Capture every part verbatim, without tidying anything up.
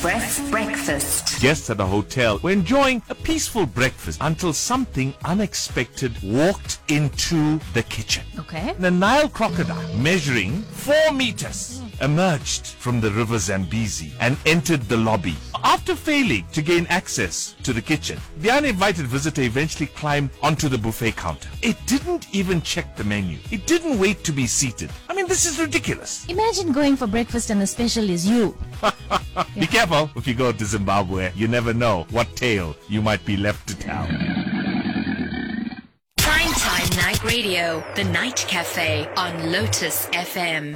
Express breakfast. Guests at the hotel were enjoying a peaceful breakfast until something unexpected walked into the kitchen. Okay. The Nile crocodile, measuring four meters, emerged from the river Zambezi and entered the lobby. After failing to gain access to the kitchen, the uninvited visitor eventually climbed onto the buffet counter. It didn't even check the menu. It didn't wait to be seated. I mean, this is ridiculous. Imagine going for breakfast and the special is you. Be careful if you go to Zimbabwe. You never know what tale you might be left to tell. Primetime Night Radio, The Night Cafe on Lotus F M.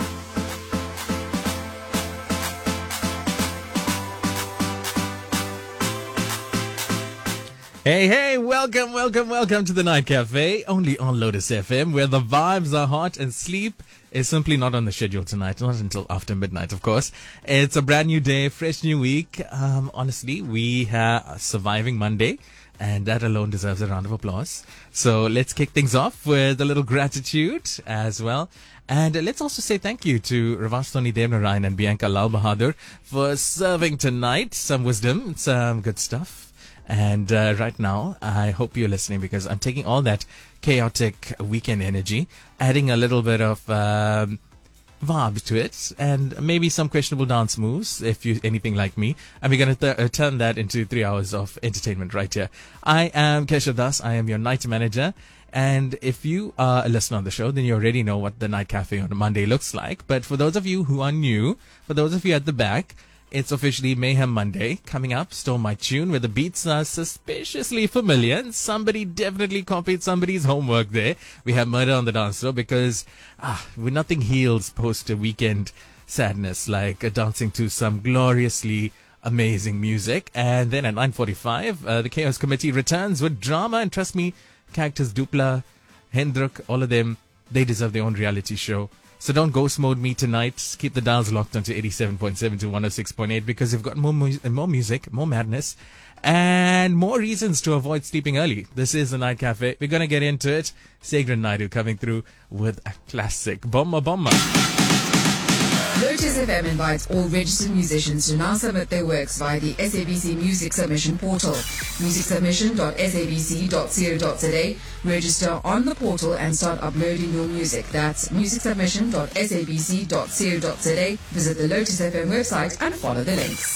Hey, hey, welcome, welcome, welcome to the Night Cafe, only on Lotus F M, where the vibes are hot and sleep is simply not on the schedule tonight, not until after midnight, of course. It's a brand new day, fresh new week. Um, honestly, we are surviving Monday, and that alone deserves a round of applause. So let's kick things off with a little gratitude as well. And uh, let's also say thank you to Ravasthoni Devnarayan and Bianca Lal Bahadur for serving tonight some wisdom, some good stuff. And uh, right now, I hope you're listening because I'm taking all that chaotic weekend energy, adding a little bit of um, vibe to it, and maybe some questionable dance moves, if you're anything like me. And we're going to th- uh, turn that into three hours of entertainment right here. I am Keshav Das. I am your night manager. And if you are a listener on the show, then you already know what the Night Cafe on a Monday looks like. But for those of you who are new, for those of you at the back, it's officially Mayhem Monday. Coming up, Stole My Tune, where the beats are suspiciously familiar. And somebody definitely copied somebody's homework there. We have Murder on the Dance Floor because ah, nothing heals post a weekend sadness like uh, dancing to some gloriously amazing music. And then at nine forty-five, uh, the Chaos Committee returns with drama. And trust me, characters Dupla, Hendrik, all of them, they deserve their own reality show. So don't ghost mode me tonight. Keep the dials locked onto eighty-seven point seven to one oh six point eight because we've got more mu- more music, more madness, and more reasons to avoid sleeping early. This is the Night Cafe. We're going to get into it. Segrin Naidu coming through with a classic Bomba Bomba. Lotus F M invites all registered musicians to now submit their works via the S A B C Music Submission portal. music submission dot s a b c dot co dot z a. Register on the portal and start uploading your music. That's music submission dot s a b c dot co dot z a. Visit the Lotus F M website and follow the links.